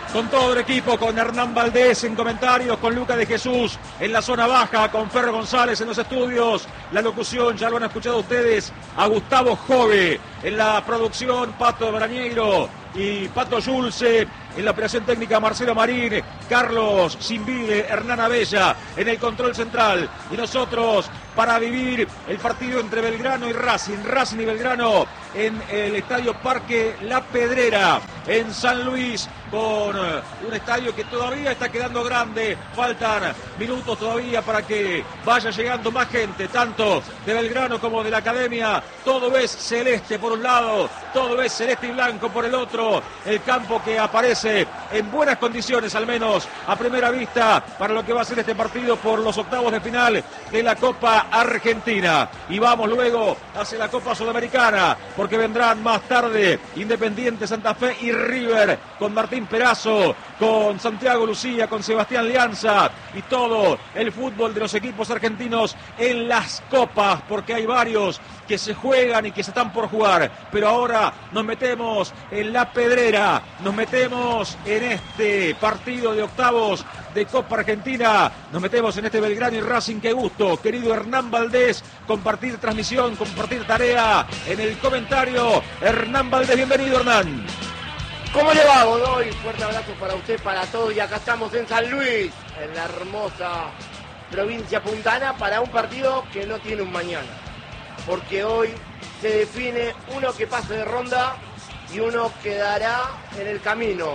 con todo el equipo, con Hernán Valdés en comentarios, con Luca de Jesús en la zona baja, con Ferro González en los estudios, la locución, ya lo han escuchado ustedes, a Gustavo Jove en la producción, Pato Brañeiro y Pato Yulce, en la operación técnica Marcelo Marín, Carlos Simbide, Hernán Abella en el control central, y nosotros para vivir el partido entre Belgrano y Racing y Belgrano en el Estadio Parque La Pedrera en San Luis, con un estadio que todavía está quedando grande, faltan minutos todavía para que vaya llegando más gente, tanto de Belgrano como de la Academia. Todo es celeste por un lado, todo es celeste y blanco por el otro, el campo que aparece en buenas condiciones, al menos a primera vista, para lo que va a ser este partido por los octavos de final de la Copa Argentina. Y vamos luego hacia la Copa Sudamericana, porque vendrán más tarde Independiente Santa Fe y River, con Martín Perazo, con Santiago Lucía, con Sebastián Lianza, y todo el fútbol de los equipos argentinos en las copas, porque hay varios que se juegan y que se están por jugar. Pero ahora nos metemos en La Pedrera, nos metemos en este partido de octavos de Copa Argentina, nos metemos en este Belgrano y Racing. Qué gusto, querido Hernán Valdés, compartir transmisión, compartir tarea en el comentario. Hernán Valdés, bienvenido, Hernán. ¿Cómo le va, Godoy? Fuerte abrazo para usted, para todos, y acá estamos en San Luis, en la hermosa provincia puntana, para un partido que no tiene un mañana, porque hoy se define uno que pase de ronda y uno quedará en el camino.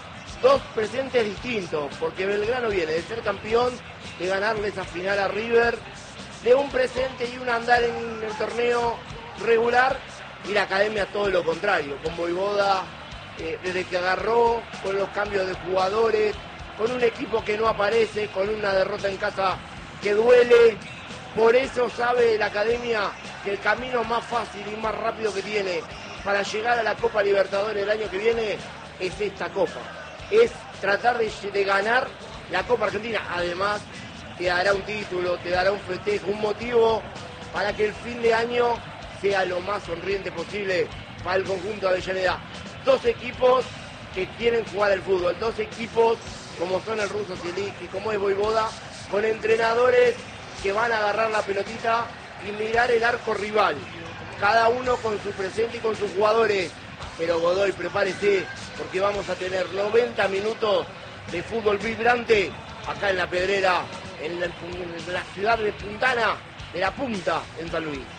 Dos presentes distintos, porque Belgrano viene de ser campeón, de ganarle esa final a River, de un presente y un andar en el torneo regular, y la Academia todo lo contrario, con Voivoda desde que agarró, con los cambios de jugadores, con un equipo que no aparece, con una derrota en casa que duele. Por eso sabe la Academia que el camino más fácil y más rápido que tiene para llegar a la Copa Libertadores el año que viene es esta Copa. Es tratar de ganar la Copa Argentina. Además, te dará un título, te dará un festejo, un motivo para que el fin de año sea lo más sonriente posible para el conjunto de Avellaneda. Dos equipos que quieren jugar al fútbol, dos equipos como son el ruso Zielinski, como es Voivoda, con entrenadores que van a agarrar la pelotita y mirar el arco rival, cada uno con su presente y con sus jugadores. Pero Godoy, prepárese, porque vamos a tener 90 minutos de fútbol vibrante acá en La Pedrera, en la ciudad de Puntana, de La Punta, en San Luis.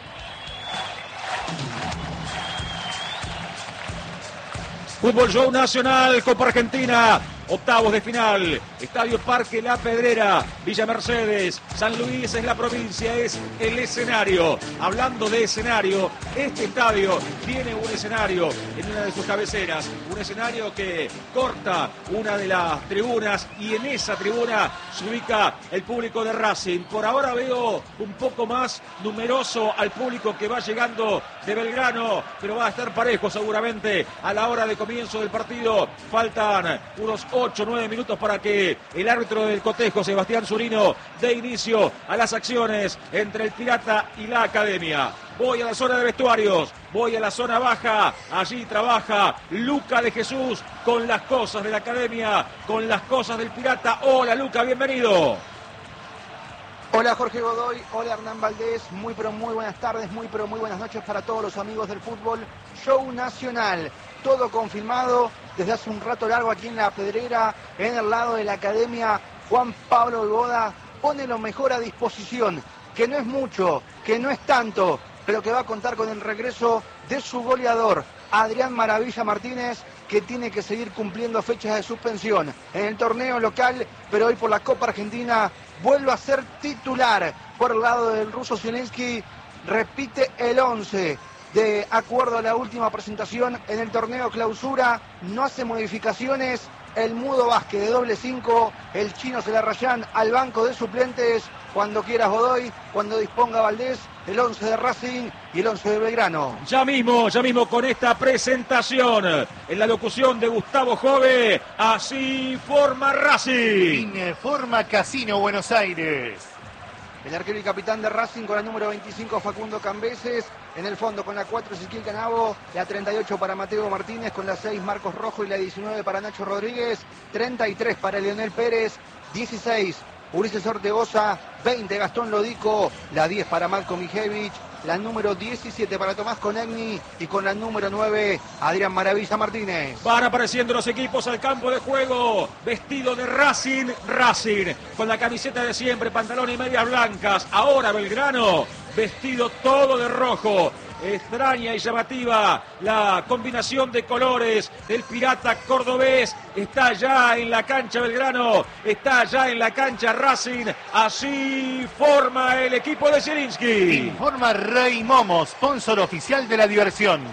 Fútbol Show Nacional, Copa Argentina, octavos de final, Estadio Parque La Pedrera, Villa Mercedes, San Luis es la provincia, es el escenario. Hablando de escenario, este estadio tiene un escenario en una de sus cabeceras, un escenario que corta una de las tribunas, y en esa tribuna se ubica el público de Racing. Por ahora veo un poco más numeroso al público que va llegando de Belgrano, pero va a estar parejo seguramente a la hora de comienzo del partido. Faltan unos 8 o 9 minutos para que el árbitro del cotejo, Sebastián Zurino, dé inicio a las acciones entre el Pirata y la Academia. Voy a la zona de vestuarios, voy a la zona baja, allí trabaja Luca de Jesús con las cosas de la Academia, con las cosas del Pirata. Hola Luca, bienvenido. Hola Jorge Godoy, hola Hernán Valdés, muy buenas tardes, muy buenas noches para todos los amigos del fútbol. Show Nacional, todo confirmado desde hace un rato largo aquí en La Pedrera, en el lado de la Academia. Juan Pablo Voivoda pone lo mejor a disposición, que no es mucho, que no es tanto, pero que va a contar con el regreso de su goleador, Adrián Maravilla Martínez, que tiene que seguir cumpliendo fechas de suspensión en el torneo local, pero hoy por la Copa Argentina vuelve a ser titular por el lado del ruso Zielinski. Repite el 11 de acuerdo a la última presentación en el torneo clausura, no hace modificaciones. El Mudo Vázquez de doble 5, el chino Celarrayán al banco de suplentes. Cuando quieras Godoy, cuando disponga Valdés, el 11 de Racing y el 11 de Belgrano. Ya mismo con esta presentación, en la locución de Gustavo Jove, así forma Racing. Informa Casino Buenos Aires. El arquero y capitán de Racing con el número 25, Facundo Cambeses. En el fondo con la 4 Ezequiel Canavo, la 38 para Mateo Martínez, con la 6 Marcos Rojo y la 19 para Nacho Rodríguez, 33 para Leonel Pérez, 16 Ulises Ortegoza, 20 Gastón Lodico, la 10 para Marco Mijevich, la número 17 para Tomás Conegni y con la número 9 Adrián Maravilla Martínez. Van apareciendo los equipos al campo de juego, vestido de Racing, con la camiseta de siempre, pantalón y medias blancas. Ahora Belgrano, vestido todo de rojo. Extraña y llamativa la combinación de colores del pirata cordobés. Está ya en la cancha Belgrano, está ya en la cancha Racing. Así forma el equipo de Zielinski. Informa Rey Momo, sponsor oficial de la diversión.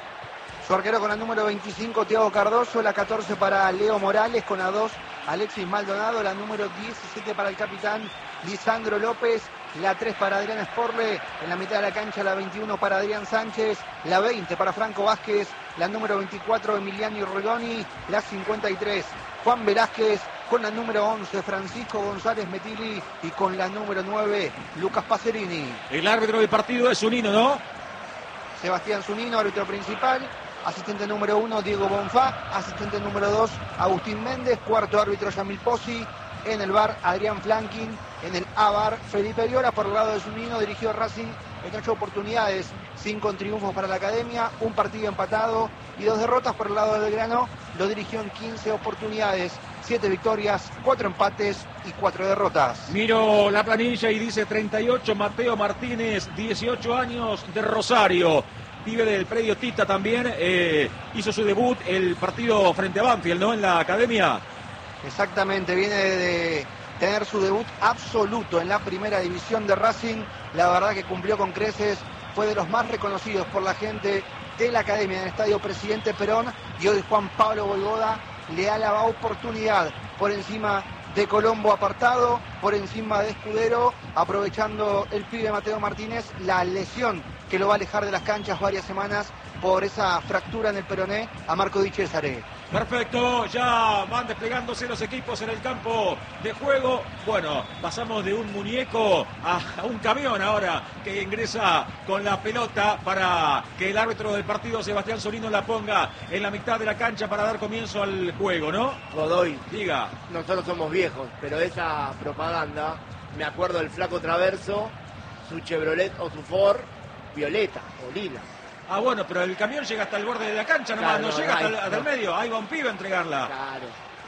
Su arquero con la número 25 Thiago Cardoso, la 14 para Leo Morales, con la 2 Alexis Maldonado, la número 17 para el capitán Lisandro López, la 3 para Adrián Sporle, en la mitad de la cancha la 21 para Adrián Sánchez, la 20 para Franco Vázquez, la número 24 Emiliano Rigoni, la 53 Juan Velázquez, con la número 11 Francisco González Metili y con la número 9 Lucas Pacerini. El árbitro del partido es Zunino, ¿no? Sebastián Zunino, árbitro principal. Asistente número 1 Diego Bonfá, asistente número 2 Agustín Méndez, cuarto árbitro Yamil Pozzi, en el VAR Adrián Flankin, en el A-VAR Felipe Viola. Por el lado de Zunino dirigió Racing en 8 oportunidades, 5 triunfos para la Academia, un partido empatado y 2 derrotas. Por el lado de Belgrano lo dirigió en 15 oportunidades, 7 victorias, 4 empates y 4 derrotas. Miro la planilla y dice 38 Mateo Martínez, 18 años, de Rosario. Vive del predio Tita también, hizo su debut el partido frente a Banfield, ¿no? En la Academia. Exactamente, viene de tener su debut absoluto en la primera división de Racing. La verdad que cumplió con creces, fue de los más reconocidos por la gente de la Academia en el Estadio Presidente Perón, y hoy Juan Pablo Voivoda le da la oportunidad por encima de Colombo apartado, por encima de Escudero, aprovechando el pibe Mateo Martínez la lesión que lo va a alejar de las canchas varias semanas por esa fractura en el peroné a Marco Di Cesare. Perfecto, ya van desplegándose los equipos en el campo de juego. Bueno, pasamos de un muñeco a un camión ahora que ingresa con la pelota para que el árbitro del partido, Sebastián Zunino, la ponga en la mitad de la cancha para dar comienzo al juego, ¿no? Godoy, Diga. nosotros somos viejos, pero esa propaganda, me acuerdo del Flaco Traverso, su Chevrolet o su Ford, violeta o lila. Ah, bueno, pero el camión llega hasta el borde de la cancha nomás, Claro, no llega hasta el medio. Ahí va un pibe a entregarla. Claro.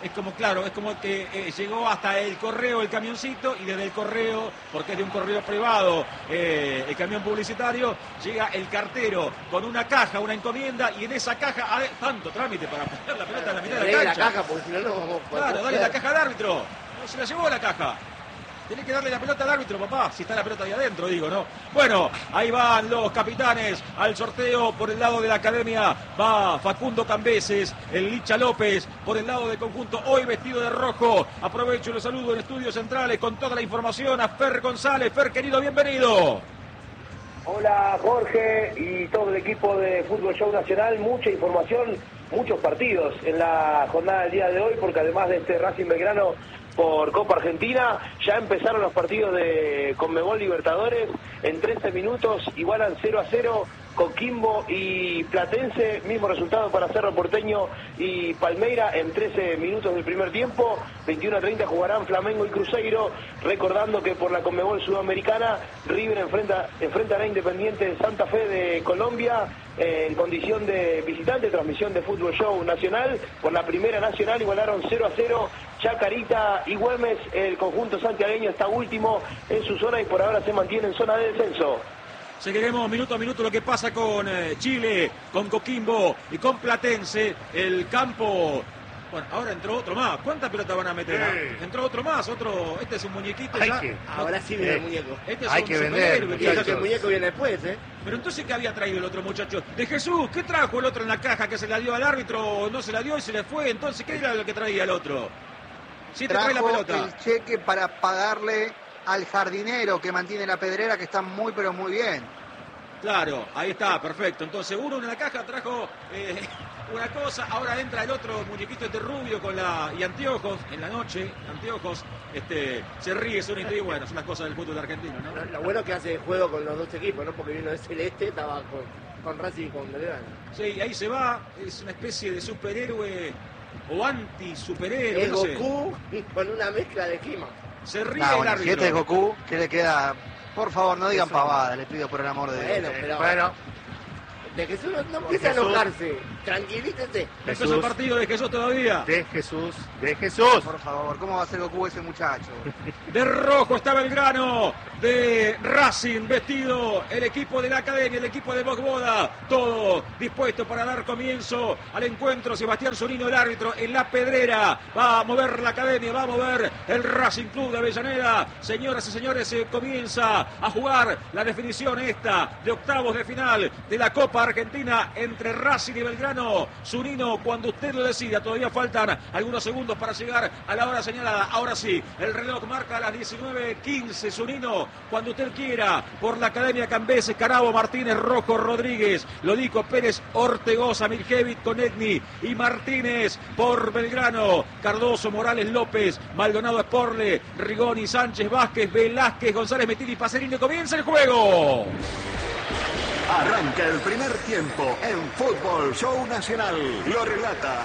Es como que llegó hasta el correo el camioncito, y desde el correo, porque es de un correo privado, el camión publicitario, llega el cartero con una caja, una encomienda, y en esa caja, tanto trámite para poner la pelota en la mitad de la cancha. La caja, porque si no, no vamos a poder. Claro, dale la caja al árbitro. No se la llevó la caja. Tenés que darle la pelota al árbitro, papá, si está la pelota ahí adentro, digo, ¿no? Bueno, ahí van los capitanes al sorteo. Por el lado de la Academia va Facundo Cambeses, el Licha López, por el lado del conjunto, hoy vestido de rojo. Aprovecho y los saludo en Estudios Centrales con toda la información a Fer González. Fer, querido, bienvenido. Hola Jorge y todo el equipo de Fútbol Show Nacional, mucha información, muchos partidos en la jornada del día de hoy, porque además de este Racing Belgrano por Copa Argentina, ya empezaron los partidos de Conmebol Libertadores. En 13 minutos igualan 0-0 Coquimbo y Platense, mismo resultado para Cerro Porteño y Palmeira en 13 minutos del primer tiempo. 21-30 jugarán Flamengo y Cruzeiro, recordando que por la Conmebol Sudamericana River enfrentará a Independiente de Santa Fe de Colombia en condición de visitante. Transmisión de Fútbol Show Nacional. Por la Primera Nacional igualaron 0-0 Chacarita y Güemes. El conjunto santiagueño está último en su zona y por ahora se mantiene en zona de descenso. Seguiremos minuto a minuto lo que pasa con Chile, con Coquimbo y con Platense. El campo... Bueno, ahora entró otro más. ¿Cuántas pelotas van a meter? Entró otro más, otro... Este es un muñequito ya. Ahora sí viene el muñeco. Este es hay un que vender, superhéroe. Y eso que el muñeco viene después, ¿eh? Pero entonces, ¿qué había traído el otro muchacho? De Jesús, ¿qué trajo el otro en la caja? ¿Que se la dio al árbitro? ¿No se la dio y se le fue? Entonces, ¿qué era lo que traía el otro? Sí, te trae la Trajo pelota. el cheque para pagarle al jardinero que mantiene la pedrera, que está muy pero muy bien. Claro, ahí está, perfecto. Entonces, uno en la caja trajo una cosa, ahora entra el otro muñequito rubio y anteojos, en la noche, anteojos, se ríe Zunino y bueno, son las cosas del fútbol argentino, ¿no? Lo bueno que hace juego con los dos equipos, ¿no? Porque vino de Celeste, estaba con Racing y con Belgrano. Sí, y ahí se va, es una especie de superhéroe o anti-superhéroe, Es no sé. Goku con una mezcla de Kima. Se ríe Ah, el bueno, árbitro. si este es Goku, ¿qué le queda? Por favor, no digan Eso. pavada, le pido por el amor de Dios. Bueno, pero Bueno, de Jesús no empieza a Jesús. enojarse. Tranquilícese. Empezó el partido de Jesús todavía. de Jesús, de Jesús. Por favor, ¿cómo va a ser Goku ese muchacho? De rojo está Belgrano, de Racing vestido el equipo de la Academia, el equipo de Bogboda, todo dispuesto para dar comienzo al encuentro. Sebastián Zunino, el árbitro, en la pedrera, va a mover la Academia, va a mover el Racing Club de Avellaneda. Señoras y señores, se comienza a jugar la definición esta de octavos de final de la Copa Argentina entre Racing y Belgrano. Zunino, cuando usted lo decida, todavía faltan algunos segundos para llegar a la hora señalada. Ahora sí, el reloj marca a las 19:15. Zunino, cuando usted quiera, por la Academia Cambeses, Carabo, Martínez, Rojo, Rodríguez, Lodico, Pérez, Ortegoza, Mirjevich, Conegni y Martínez por Belgrano. Cardoso, Morales, López, Maldonado, Esporle, Rigoni, Sánchez, Vázquez, Velázquez, González, Mettini, Pacerini. Comienza el juego. Arranca el primer tiempo en Fútbol Show Nacional. Lo relata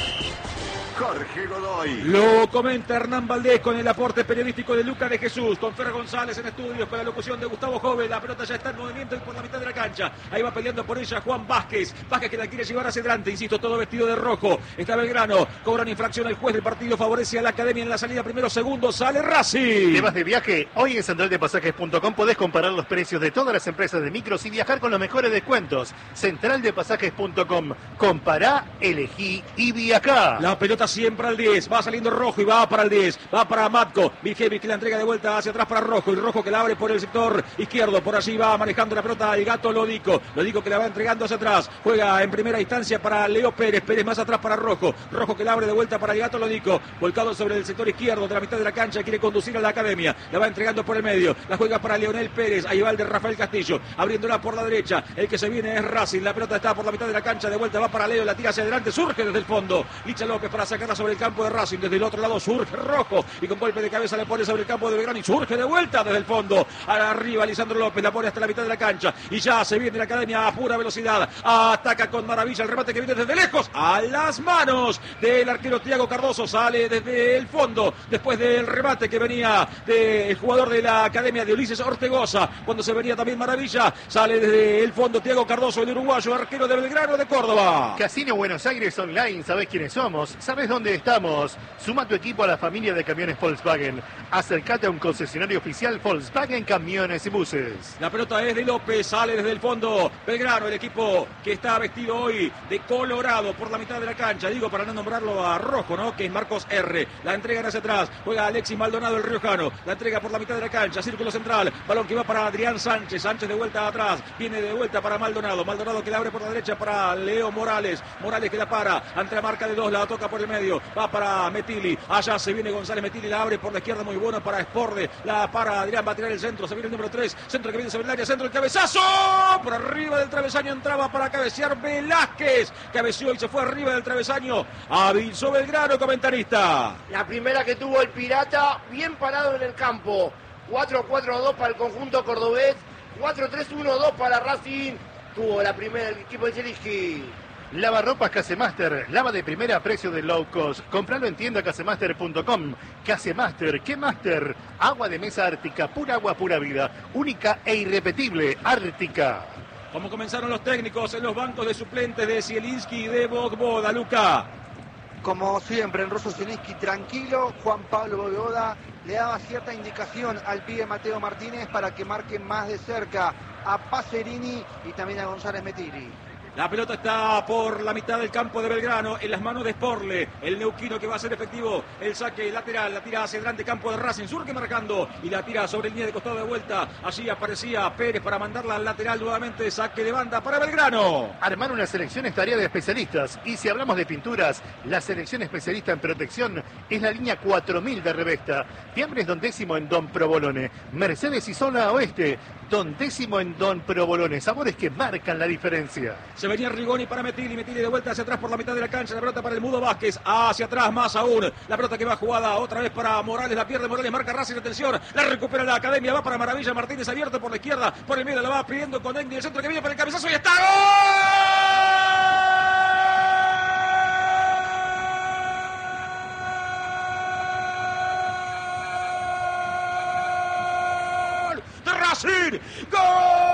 Jorge Godoy. Lo comenta Hernán Valdés con el aporte periodístico de Luca de Jesús, con Fer González en estudios, con la locución de Gustavo Jove. La pelota ya está en movimiento y por la mitad de la cancha. Ahí va peleando por ella Juan Vázquez. Vázquez que la quiere llevar hacia adelante, insisto, todo vestido de rojo. Está Belgrano, cobran infracción el juez del partido, favorece a la Academia en la salida. Primero, segundo, sale Racing. ¿Te vas de viaje? Hoy en centraldepasajes.com podés comparar los precios de todas las empresas de micros y viajar con los mejores descuentos. Centraldepasajes.com. Compará, elegí y viajá. La pelota siempre al 10, va saliendo Rojo y va para el 10, va para Matko, Mirjevich que la entrega de vuelta hacia atrás para Rojo, y Rojo que la abre por el sector izquierdo, por allí va manejando la pelota el gato Lodico que la va entregando hacia atrás, juega en primera instancia para Leo Pérez, Pérez más atrás para Rojo, Rojo que la abre de vuelta para el gato Lodico, volcado sobre el sector izquierdo de la mitad de la cancha, quiere conducir a la Academia, la va entregando por el medio, la juega para Leonel Pérez, ahí va el de Rafael Castillo, abriéndola por la derecha, el que se viene es Racing, la pelota está por la mitad de la cancha, de vuelta va para Leo, la tira hacia adelante, surge desde el fondo, Licha López para sacarla sobre el campo de Racing, desde el otro lado surge Rojo y con golpe de cabeza le pone sobre el campo de Belgrano y surge de vuelta desde el fondo, arriba Lisandro López, la pone hasta la mitad de la cancha y ya se viene la Academia a pura velocidad, ataca con maravilla el remate que viene desde lejos a las manos del arquero Thiago Cardoso, sale desde el fondo después del remate que venía del jugador de la Academia de Ulises Ortegoza, cuando se venía también maravilla, sale desde el fondo Thiago Cardoso, el uruguayo, arquero de Belgrano de Córdoba. Casino Buenos Aires Online, ¿sabés quiénes somos? ¿Sabés dónde estamos? Suma tu equipo a la familia de camiones Volkswagen. Acércate a un concesionario oficial Volkswagen Camiones y Buses. La pelota es de López, sale desde el fondo Belgrano, el equipo que está vestido hoy de colorado por la mitad de la cancha, digo para no nombrarlo a Rojo, ¿no? Que es Marcos R. La entregan hacia atrás, juega Alexis Maldonado, el riojano, la entrega por la mitad de la cancha, círculo central, balón que va para Adrián Sánchez, Sánchez de vuelta atrás, viene de vuelta para Maldonado, Maldonado que la abre por la derecha para Leo Morales, Morales que la para, ante la marca de dos, la toca por el medio, va para Mettili, allá se viene González Mettili, la abre por la izquierda, muy bueno para Esporle, la para Adrián, va a tirar el centro, se viene el número 3, centro que viene sobre el área, centro, el cabezazo, por arriba del travesaño entraba para cabecear Velázquez, cabeció y se fue arriba del travesaño, avisó Belgrano, comentarista. La primera que tuvo el Pirata, bien parado en el campo, 4-4-2 para el conjunto cordobés, 4-3-1-2 para Racing, tuvo la primera el equipo de Zielinski. Lavarropas Casemaster, lava de primera a precio de low cost. Compralo en tienda casemaster.com. Casemaster, ¿qué master? Agua de mesa Ártica, pura agua, pura vida. Única e irrepetible, Ártica. Como comenzaron los técnicos en los bancos de suplentes de Zielinski y de Bogboda, Luca. Como siempre, en Rosso Zielinski tranquilo, Juan Pablo Bogboda le daba cierta indicación al pibe Mateo Martínez para que marque más de cerca a Pacerini y también a González Mettili. La pelota está por la mitad del campo de Belgrano, en las manos de Esporle, el neuquino que va a ser efectivo, el saque lateral, la tira hacia el grande campo de Racing, surge marcando y la tira sobre el línea de costado de vuelta, allí aparecía Pérez para mandarla al lateral nuevamente, saque de banda para Belgrano. Armar una selección es tarea de especialistas y si hablamos de pinturas, la selección especialista en protección es la línea 4000 de Revesta. Fiambres Don Décimo en Don Provolone, Mercedes y zona oeste, Don Décimo en Don Provolone, sabores que marcan la diferencia. Se venía Rigoni para Metilli de vuelta hacia atrás por la mitad de la cancha. La pelota para el Mudo Vázquez. Hacia atrás más aún. La pelota que va jugada otra vez para Morales. La pierde Morales. Marca Racing. Atención. La recupera la Academia. Va para Maravilla Martínez. Abierto por la izquierda. Por el medio la va pidiendo con Engdi. El centro que viene para el cabezazo. Y está. ¡Gol! ¡De Racing! ¡Gol!